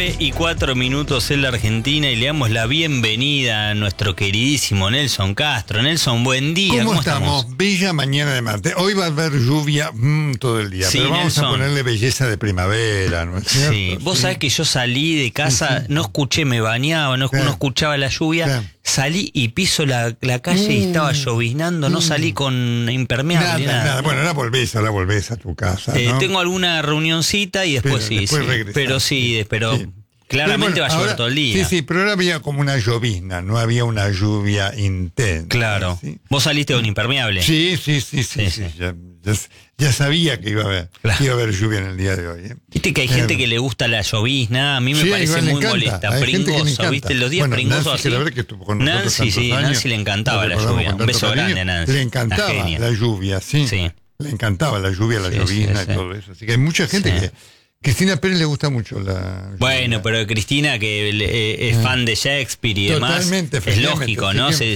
9:04 en la Argentina y le damos la bienvenida a nuestro queridísimo Nelson Castro. Nelson, buen día. ¿Cómo estamos? Bella mañana de martes. Hoy va a haber lluvia todo el día, sí, pero vamos Nelson, a ponerle belleza de primavera, ¿no es cierto? Sí, vos sabés que yo salí de casa, no escuché, me bañaba, no escuchaba la lluvia, salí y piso la calle y estaba lloviznando, no salí con impermeable. Nada. Bueno, ahora volvés a tu casa, ¿no? Tengo alguna reunioncita y después regresás. Pero claramente va a llover todo el día. Sí, pero ahora había como una llovizna, no había una lluvia intensa. Claro. ¿Sí? ¿Vos saliste con impermeable? Sí. Ya sabía que iba a haber lluvia en el día de hoy. Viste que hay gente que le gusta la llovizna, a mí me parece muy molesta, pringoso, ¿viste? Los días pringosos así. Nancy le encantaba la lluvia. Un beso grande a Nancy. Le encantaba la lluvia, sí. Le encantaba la lluvia, la llovizna y todo eso. Así que hay mucha gente que Cristina Pérez le gusta mucho la... Bueno, pero Cristina, que es fan de Shakespeare y totalmente, demás, es lógico, ¿no? Se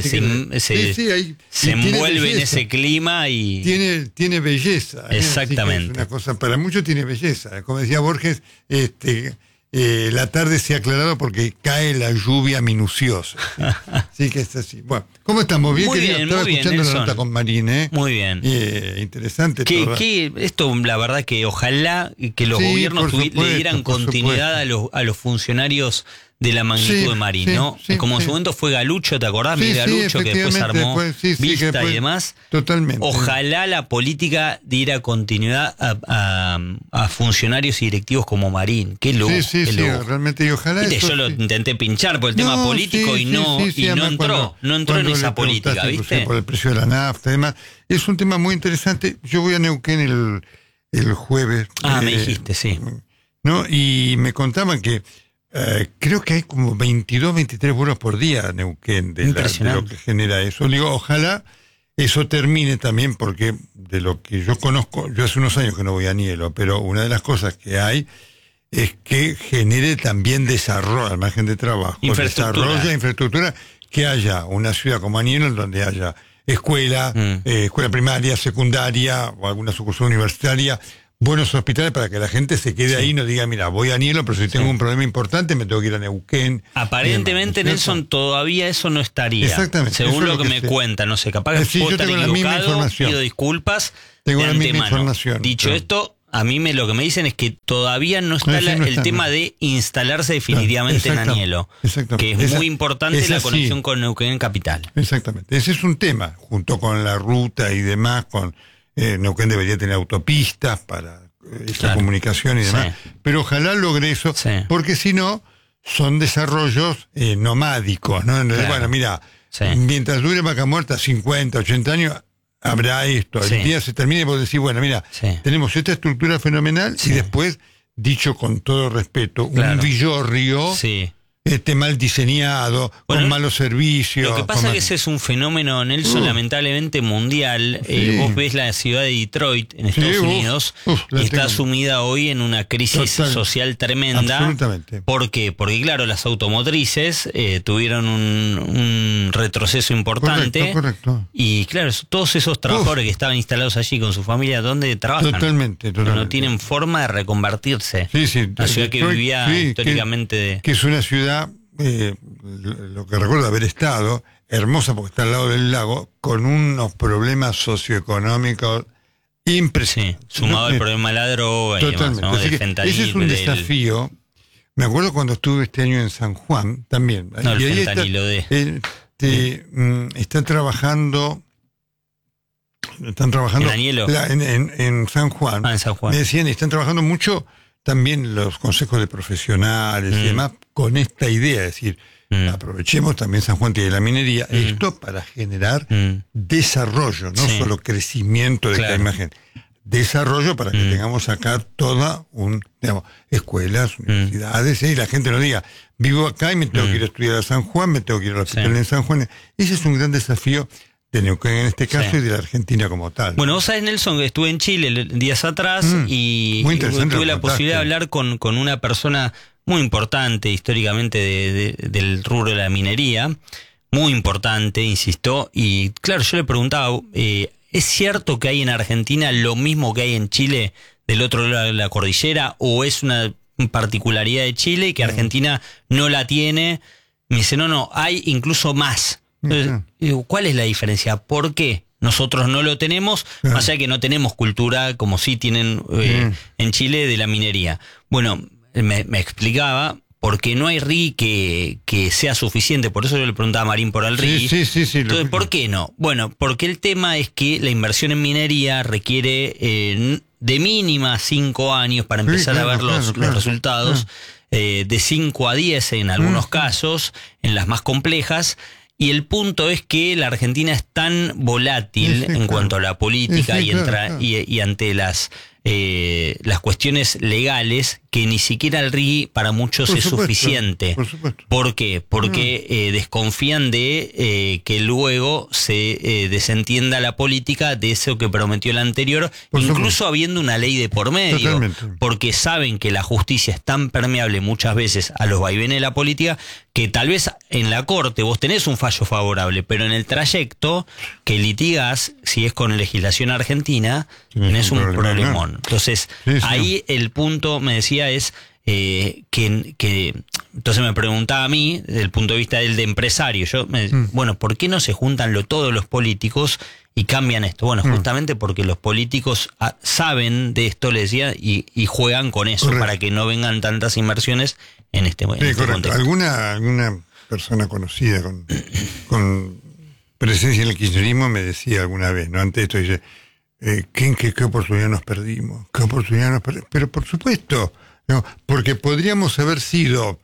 envuelve en ese clima y... Tiene belleza. Exactamente. Es una cosa, para muchos tiene belleza. Como decía Borges, la tarde se ha aclarado porque cae la lluvia minuciosa. Sí que es así. Bueno, ¿cómo estamos? Bien, querido. Estaba escuchando la nota con Marín, ¿eh? Muy bien. Interesante. Esto, la verdad, que ojalá que los gobiernos le dieran continuidad a los funcionarios de la magnitud de Marín, ¿no? Como en su momento fue Galucho, ¿te acordás? Galucho, que después armó Vista y demás. Totalmente. Ojalá la política diera continuidad a funcionarios y directivos como Marín. Qué loco. Sí, realmente, y ojalá. Yo lo intenté pinchar por el tema político y no entró en esa política, ¿viste? Por el precio de la nafta y demás. Es un tema muy interesante. Yo voy a Neuquén el jueves. Me dijiste, sí. ¿No? Y me contaban que creo que hay como 22, 23 vuelos por día a Neuquén de lo que genera eso. Digo, ojalá eso termine también, porque de lo que yo conozco, yo hace unos años que no voy a Nielo, pero una de las cosas que hay es que genere también desarrollo, al margen de trabajo, desarrollo de infraestructura, que haya una ciudad como Anielo en donde haya escuela primaria, secundaria o alguna sucursal universitaria, buenos hospitales para que la gente se quede ahí y no diga, mira, voy a Nielo, pero si tengo un problema importante me tengo que ir a Neuquén. Aparentemente, Nelson, todavía eso no estaría. Exactamente. Según lo que me cuenta, no sé, capaz que puedo estar equivocado, pido disculpas de antemano. Dicho esto, a mí lo que me dicen es que todavía no está el tema de instalarse definitivamente en Anielo, que es muy importante la conexión con Neuquén capital. Exactamente, ese es un tema, junto con la ruta y demás, Neuquén debería tener autopistas para esa comunicación y demás, pero ojalá logre eso, porque si no, son desarrollos nomádicos, ¿no? Bueno, mira, mientras dure Vaca Muerta 50, 80 años, habrá esto. El día se termina y vos decís, bueno, mira, tenemos esta estructura fenomenal y después, dicho con todo respeto, un Villorrio mal diseñado, con malos servicios. Lo que pasa es que ese es un fenómeno, Nelson, lamentablemente mundial. Vos ves la ciudad de Detroit en Estados Unidos y está sumida hoy en una crisis social tremenda. Absolutamente. ¿Por qué? Porque claro, las automotrices tuvieron un retroceso importante. Correcto. Y claro, todos esos trabajadores que estaban instalados allí con su familia, ¿dónde trabajan? Totalmente. No tienen forma de reconvertirse. La ciudad que vivía históricamente que es una ciudad, lo que recuerdo haber estado, hermosa porque está al lado del lago, con unos problemas socioeconómicos impresionantes. Sumado al problema de la droga y demás, ¿no? Ese es un desafío. Me acuerdo cuando estuve este año en San Juan, también. No, y el fentanilo están trabajando ¿En Anielo? En San Juan. En San Juan. Me decían, están trabajando mucho también los consejos de profesionales y demás con esta idea, es decir, aprovechemos también San Juan tiene la minería, esto para generar desarrollo, no solo crecimiento de cada imagen, desarrollo para que tengamos acá toda escuelas, universidades, y la gente no diga, vivo acá y me tengo que ir a estudiar a San Juan, me tengo que ir al hospital en San Juan. Ese es un gran desafío de Neuquén en este caso y de la Argentina como tal. Bueno, vos sabés, Nelson, que estuve en Chile días atrás y tuve la posibilidad de hablar con una persona muy importante históricamente del rubro de la minería, muy importante, insisto, y claro, yo le preguntaba, ¿es cierto que hay en Argentina lo mismo que hay en Chile del otro lado de la cordillera o es una particularidad de Chile y que Argentina no la tiene. Me dice, no, hay incluso más. Entonces, digo, ¿cuál es la diferencia? ¿Por qué nosotros no lo tenemos? Más allá de que no tenemos cultura como sí tienen en Chile de la minería. Bueno, me explicaba, porque no hay RI que sea suficiente. Por eso yo le preguntaba a Marín por el RI. Sí. Entonces, ¿por qué no? Bueno, porque el tema es que la inversión en minería requiere de mínima 5 años para empezar a ver los resultados, de 5 a 10 en algunos casos, en las más complejas. Y el punto es que la Argentina es tan volátil en cuanto a la política y ante las cuestiones legales que ni siquiera el RI para muchos es suficiente. Por supuesto. ¿Por qué? Porque desconfían de que luego se desentienda la política de eso que prometió el anterior, incluso habiendo una ley de por medio. Totalmente. Porque saben que la justicia es tan permeable muchas veces a los vaivenes de la política que tal vez en la corte vos tenés un fallo favorable, pero en el trayecto que litigás, si es con legislación argentina, tenés un problemón. Entonces, ahí el punto, me decía, es que entonces me preguntaba a mí, desde el punto de vista del de empresario, bueno, ¿por qué no se juntan todos los políticos y cambian esto? Bueno, justamente porque los políticos saben de esto, le decía, y juegan con eso para que no vengan tantas inversiones en este contexto. Alguna persona conocida con presencia en el kirchnerismo me decía alguna vez, ¿no? Antes de esto dice, ¿qué oportunidad nos perdimos? ¿Qué oportunidad nos perdimos? Pero por supuesto, ¿no? Porque podríamos haber sido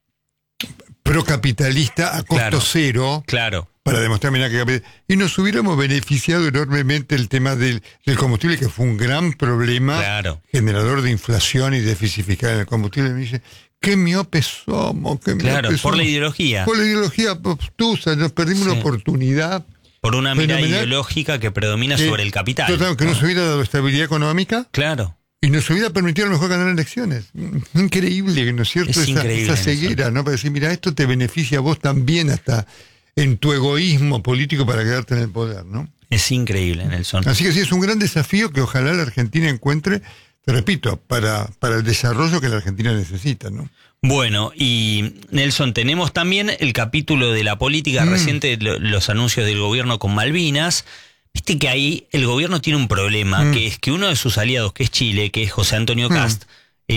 procapitalista a costo cero. Claro. Para demostrar, y nos hubiéramos beneficiado enormemente el tema del combustible, que fue un gran problema generador de inflación y déficit fiscal en el combustible. Me dice, qué miopes somos, por la ideología. Por la ideología obtusa, nos perdimos una oportunidad. Por una mirada ideológica que predomina sobre el capital. Total, que nos hubiera dado estabilidad económica. Claro. Y nos hubiera permitido a lo mejor ganar elecciones. Increíble, ¿no es cierto? Esa ceguera, ¿no? Para decir, mira, esto te beneficia a vos también hasta en tu egoísmo político para quedarte en el poder, ¿no? Es increíble, Nelson. Así que sí, es un gran desafío que ojalá la Argentina encuentre, te repito, para el desarrollo que la Argentina necesita, ¿no? Bueno, y Nelson, tenemos también el capítulo de la política reciente, los anuncios del gobierno con Malvinas. Viste que ahí el gobierno tiene un problema, que es que uno de sus aliados, que es Chile, que es José Antonio Cast,